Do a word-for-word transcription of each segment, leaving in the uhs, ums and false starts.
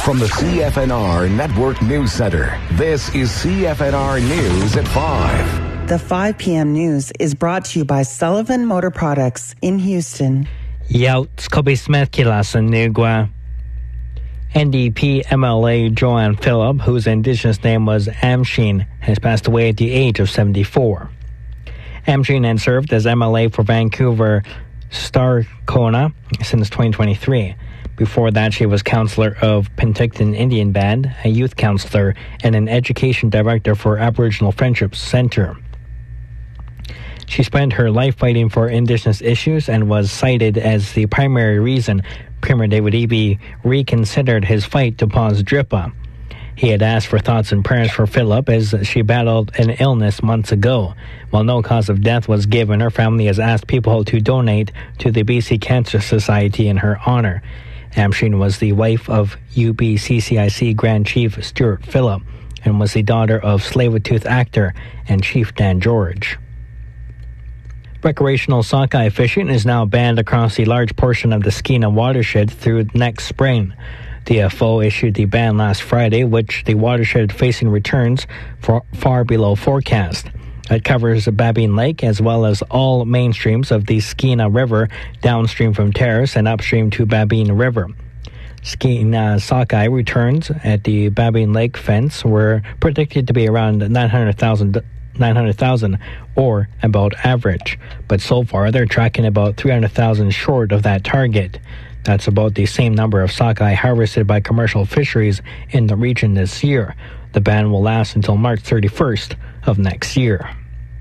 From the C F N R Network News Center, this is C F N R News at five. The five p.m. news is brought to you by Sullivan Motor Products in Houston. Youts Kobe Smith Kilasan Nugwa. N D P M L A Joanne Phillip, whose indigenous name was Amsheen, has passed away at the age of seventy-four. Amsheen had served as M L A for Vancouver Starcona since twenty twenty-three. Before that, she was counselor of Penticton Indian Band, a youth counselor, and an education director for Aboriginal Friendship Centre. She spent her life fighting for Indigenous issues and was cited as the primary reason Premier David Eby reconsidered his fight to pause D R I P A. He had asked for thoughts and prayers for Phillip as she battled an illness months ago. While no cause of death was given, her family has asked people to donate to the B C Cancer Society in her honor. Amsheen was the wife of U B C C I C Grand Chief Stuart Phillip and was the daughter of Tsleil-Waututh actor and Chief Dan George. Recreational sockeye fishing is now banned across a large portion of the Skeena watershed through next spring. The F O issued the ban last Friday, which the watershed facing returns for far below forecast. It covers Babine Lake as well as all main streams of the Skeena River downstream from Terrace and upstream to Babine River. Skeena sockeye returns at the Babine Lake fence were predicted to be around nine hundred thousand nine hundred thousand, or about average. But so far, they're tracking about three hundred thousand short of that target. That's about the same number of sockeye harvested by commercial fisheries in the region this year. The ban will last until March thirty-first of next year.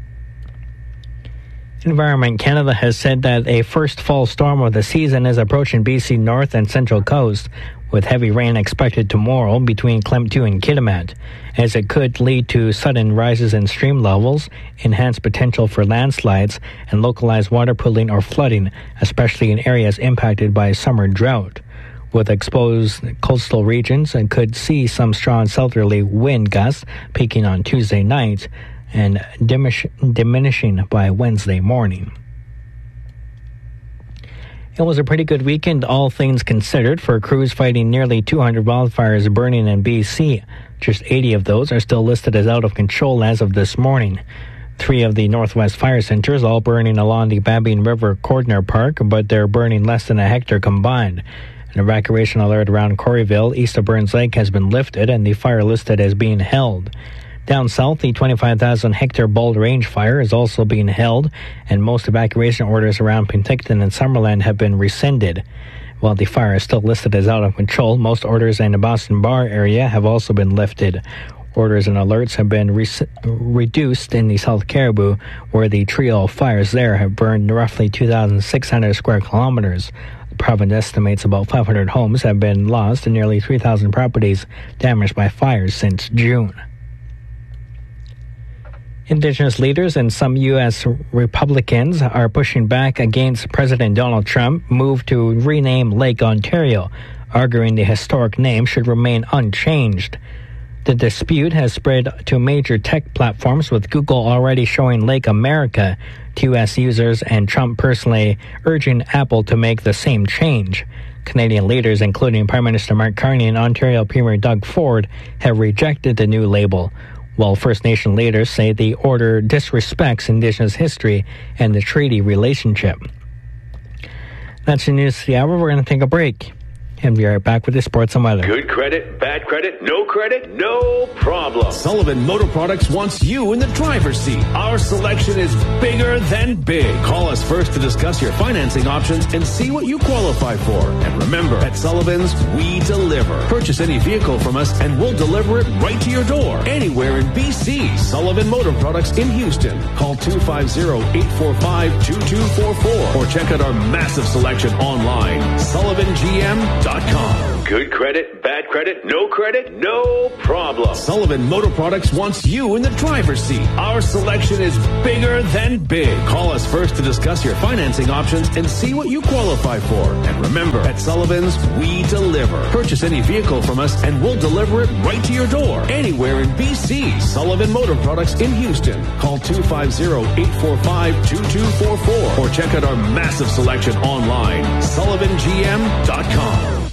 Environment Canada has said that a first fall storm of the season is approaching B C North and Central Coast, with heavy rain expected tomorrow between Klemtu and Kitimat, as it could lead to sudden rises in stream levels, enhanced potential for landslides, and localized water pooling or flooding, especially in areas impacted by summer drought. With exposed coastal regions, it could see some strong southerly wind gusts peaking on Tuesday night and diminish, diminishing by Wednesday morning. It was a pretty good weekend, all things considered, for crews fighting nearly two hundred wildfires burning in B C. Just eighty of those are still listed as out of control as of this morning. Three of the Northwest Fire Centers all burning along the Babine River Cordner Park, but they're burning less than a hectare combined. An evacuation alert around Corryville, east of Burns Lake, has been lifted and the fire listed as being held. Down south, the twenty-five thousand hectare Bald Range fire is also being held, and most evacuation orders around Penticton and Summerland have been rescinded. While the fire is still listed as out of control, most orders in the Boston Bar area have also been lifted. Orders and alerts have been re- reduced in the South Caribou, where the trio of fires there have burned roughly two thousand six hundred square kilometers. The province estimates about five hundred homes have been lost and nearly three thousand properties damaged by fires since June. Indigenous leaders and some U S Republicans are pushing back against President Donald Trump's move to rename Lake Ontario, arguing the historic name should remain unchanged. The dispute has spread to major tech platforms, with Google already showing Lake America to U S users and Trump personally urging Apple to make the same change. Canadian leaders, including Prime Minister Mark Carney and Ontario Premier Doug Ford, have rejected the new label, while First Nation leaders say the order disrespects Indigenous history and the treaty relationship. That's the news for the hour. We're going to take a break and be right back with the sports and weather. Good credit, bad credit, no credit, no problem. Sullivan Motor Products wants you in the driver's seat. Our selection is bigger than big. Call us first to discuss your financing options and see what you qualify for. And remember, at Sullivan's, we deliver. Purchase any vehicle from us and we'll deliver it right to your door, anywhere in B C. Sullivan Motor Products in Houston. Call two five zero, eight four five, two two four four or check out our massive selection online, sullivan g m dot com. Good credit, bad credit, no credit, no problem. Sullivan Motor Products wants you in the driver's seat. Our selection is bigger than big. Call us first to discuss your financing options and see what you qualify for. And remember, at Sullivan's, we deliver. Purchase any vehicle from us and we'll deliver it right to your door, anywhere in B C. Sullivan Motor Products in Houston. Call two five zero, eight four five, two two four four or check out our massive selection online, sullivan g m dot com.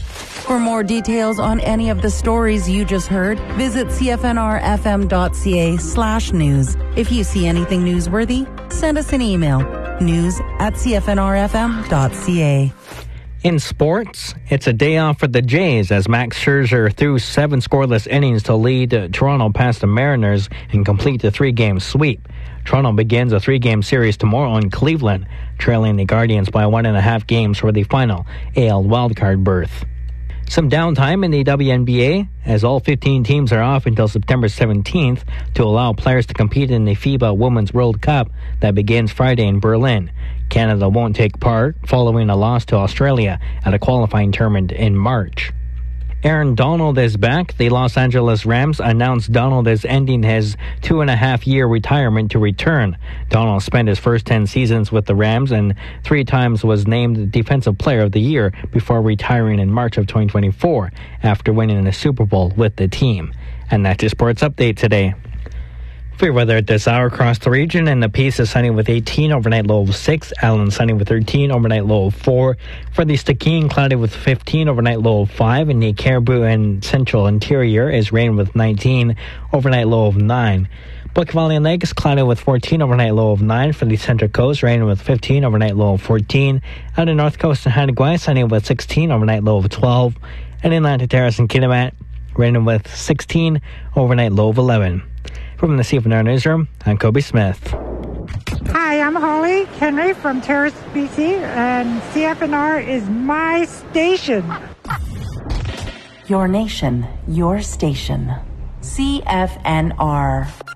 For more details on any of the stories you just heard, visit cfnrfm.ca slash news. If you see anything newsworthy, send us an email. News at cfnrfm.ca. In sports, it's a day off for the Jays as Max Scherzer threw seven scoreless innings to lead uh, Toronto past the Mariners and complete the three-game sweep. Toronto begins a three-game series tomorrow in Cleveland, trailing the Guardians by one and a half games for the final A L wildcard berth. Some downtime in the W N B A as all fifteen teams are off until September seventeenth to allow players to compete in the FIBA Women's World Cup that begins Friday in Berlin. Canada won't take part following a loss to Australia at a qualifying tournament in March. Aaron Donald is back. The Los Angeles Rams announced Donald is ending his two and a half year retirement to return. Donald spent his first ten seasons with the Rams and three times was named Defensive Player of the Year before retiring in March of twenty twenty-four after winning a Super Bowl with the team. And that's your sports update today. For your weather at this hour across the region, and the Peace is sunny with eighteen, overnight low of six. Allen sunny with thirteen, overnight low of four. For the Stikine, cloudy with fifteen, overnight low of five. In the Caribou and Central Interior is rain with nineteen, overnight low of nine. Book Valley and Lakes, cloudy with fourteen, overnight low of nine. For the Central Coast, rain with fifteen, overnight low of fourteen. Out in North Coast and Haida sunny with sixteen, overnight low of twelve. And in Atlantic Terrace and Kitimat, rain with sixteen, overnight low of eleven. From the C F N R Newsroom, I'm Kobe Smith. Hi, I'm Holly Henry from Terrace, B C, and C F N R is my station. Your nation, your station. C F N R.